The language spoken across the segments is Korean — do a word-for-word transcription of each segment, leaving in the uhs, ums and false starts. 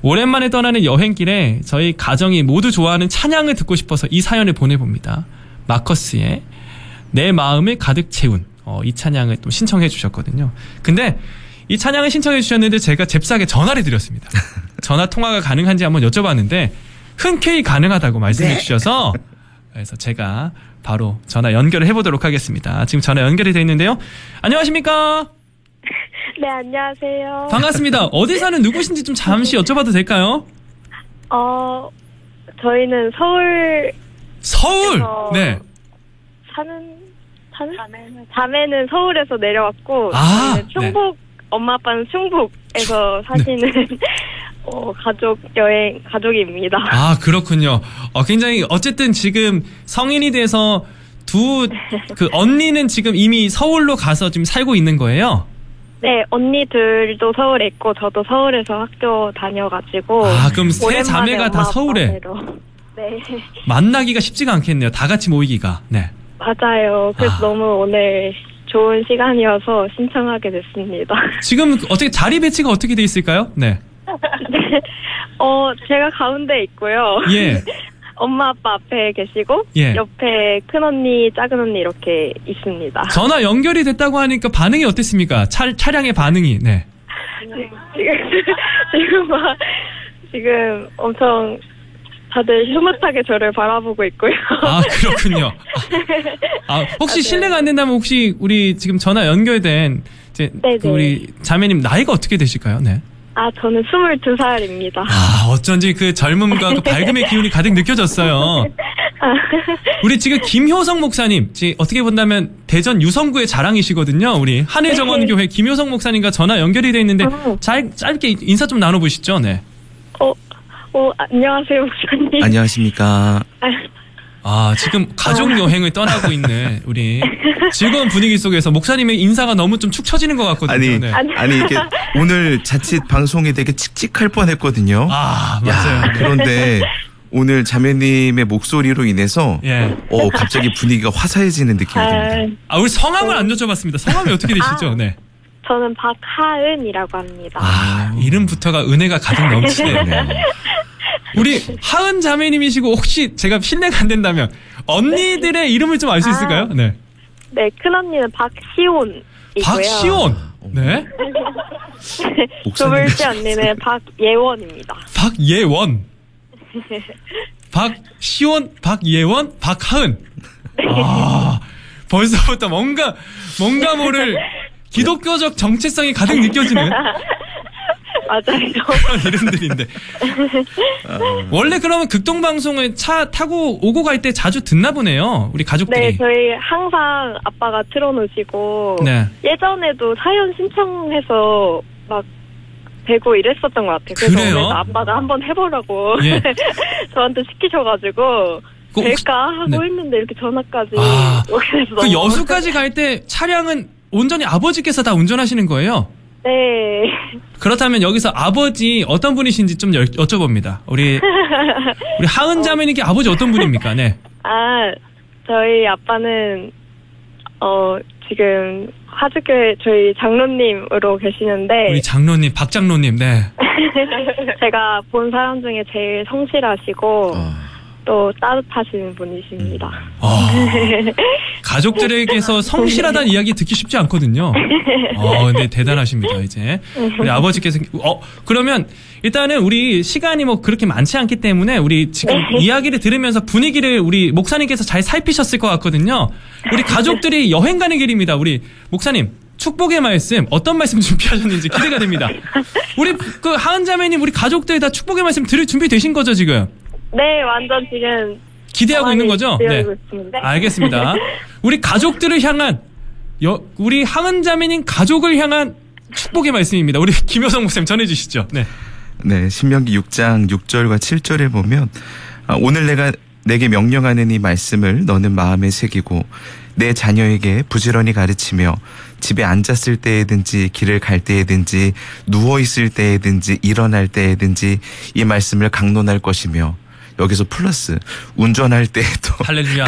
오랜만에 떠나는 여행길에 저희 가정이 모두 좋아하는 찬양을 듣고 싶어서 이 사연을 보내봅니다. 마커스의 내 마음을 가득 채운 어, 이 찬양을 또 신청해 주셨거든요. 근데 이 찬양을 신청해 주셨는데 제가 잽싸게 전화를 드렸습니다. 전화 통화가 가능한지 한번 여쭤봤는데 흔쾌히 가능하다고 말씀해 네. 주셔서 그래서 제가 바로 전화 연결을 해보도록 하겠습니다. 지금 전화 연결이 돼 있는데요. 안녕하십니까? 네, 안녕하세요. 반갑습니다. 어디 사는 누구신지 좀 잠시 여쭤봐도 될까요? 어, 저희는 서울. 서울? 네. 사는, 사는? 자매는, 자매는 서울에서 내려왔고, 아, 저희는 충북, 네. 엄마 아빠는 충북에서 사시는, 네. 어, 가족 여행, 가족입니다. 아, 그렇군요. 어, 굉장히, 어쨌든 지금 성인이 돼서 두, 그, 언니는 지금 이미 서울로 가서 지금 살고 있는 거예요? 네, 언니들도 서울에 있고, 저도 서울에서 학교 다녀가지고. 아, 그럼 세 자매가 다 서울에? 네. 만나기가 쉽지가 않겠네요. 다 같이 모이기가. 네. 맞아요. 그래서 아. 너무 오늘 좋은 시간이어서 신청하게 됐습니다. 지금 어떻게 자리 배치가 어떻게 돼 있을까요? 네. 네. 어, 제가 가운데 있고요. 예. 엄마 아빠 앞에 계시고 예. 옆에 큰언니 작은언니 이렇게 있습니다. 전화 연결이 됐다고 하니까 반응이 어땠습니까? 차, 차량의 반응이. 네. 지금 지금 막 지금 엄청 다들 흐뭇하게 저를 바라보고 있고요. 아, 그렇군요. 아, 혹시 실례가 안 된다면 혹시 우리 지금 전화 연결된 이제 그 우리 자매님 나이가 어떻게 되실까요? 네. 아, 저는 스물두 살입니다. 아, 어쩐지 그 젊음과 그 밝음의 기운이 가득 느껴졌어요. 우리 지금 김효성 목사님, 지금 어떻게 본다면 대전 유성구의 자랑이시거든요. 우리 한일정원교회 김효성 목사님과 전화 연결이 돼 있는데 잘, 짧게 인사 좀 나눠보시죠. 네. 어, 어, 안녕하세요, 목사님. 안녕하십니까. 아, 지금 가족 여행을 떠나고 있는 우리 즐거운 분위기 속에서 목사님의 인사가 너무 좀 축 처지는 것 같거든요. 아니, 네. 아니 이게 오늘 자칫 방송이 되게 칙칙할 뻔했거든요. 아, 맞아요. 야, 그런데 오늘 자매님의 목소리로 인해서 예. 어, 갑자기 분위기가 화사해지는 느낌이 듭니다. 아, 우리 성함을 안 여쭤봤습니다. 성함이 어떻게 되시죠? 아, 네. 저는 박하은이라고 합니다. 아, 이름부터가 은혜가 가득 넘치네요. 네. 우리 하은 자매님이시고 혹시 제가 신뢰가 안 된다면 언니들의 네. 이름을 좀 알 수 있을까요? 아, 네. 네, 큰언니는 박시온이고요. 박시온. 네. 두 번째 언니는 박예원입니다. 박예원. 박시온, 박예원, 박하은. 아, 벌써부터 뭔가 뭔가 모를 기독교적 정체성이 가득 느껴지는. 맞아요. 그런 이름들인데. 어, 원래 그러면 극동방송을 차 타고 오고 갈 때 자주 듣나 보네요. 우리 가족들이. 네, 저희 항상 아빠가 틀어놓으시고 네. 예전에도 사연 신청해서 막 되고 이랬었던 것 같아요. 그래서 그래요? 오늘 아빠가 한번 해보라고 예. 저한테 시키셔가지고 그 될까 하고 네. 했는데 이렇게 전화까지 아, 오게 그 여수까지 갈 때 차량은 온전히 아버지께서 다 운전하시는 거예요? 네. 그렇다면 여기서 아버지 어떤 분이신지 좀 여, 여쭤봅니다. 우리 우리 하은 자매님께 어. 아버지 어떤 분입니까? 네. 아, 저희 아빠는 어 지금 화주교회 저희 장로님으로 계시는데 우리 장로님, 박 장로님, 네. 제가 본 사람 중에 제일 성실하시고 어. 또 따뜻하신 분이십니다. 어, 가족들에게서 성실하다는 이야기 듣기 쉽지 않거든요. 어, 네, 대단하십니다, 이제. 우리 아버지께서, 어, 그러면 일단은 우리 시간이 뭐 그렇게 많지 않기 때문에 우리 지금 네. 이야기를 들으면서 분위기를 우리 목사님께서 잘 살피셨을 것 같거든요. 우리 가족들이 여행 가는 길입니다. 우리 목사님. 축복의 말씀, 어떤 말씀 준비하셨는지 기대가 됩니다. 우리 그 하은 자매님, 우리 가족들 다 축복의 말씀 들을 준비 되신 거죠, 지금? 네, 완전 지금 기대하고 있는 거죠? 네. 있습니다. 알겠습니다. 우리 가족들을 향한 여, 우리 하은 자매님 가족을 향한 축복의 말씀입니다. 우리 김효성 목사님 전해주시죠. 네. 네, 신명기 육 장 육 절과 칠 절에 보면 아, 오늘 내가 내게 명령하는 이 말씀을 너는 마음에 새기고 내 자녀에게 부지런히 가르치며 집에 앉았을 때에든지 길을 갈 때에든지 누워있을 때에든지 일어날 때에든지 이 말씀을 강론할 것이며 여기서 플러스 운전할 때에도 할렐루야.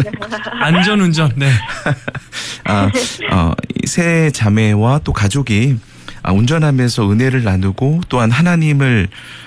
안전운전. 네. 아, 어, 세 자매와 또 가족이 아, 운전하면서 은혜를 나누고 또한 하나님을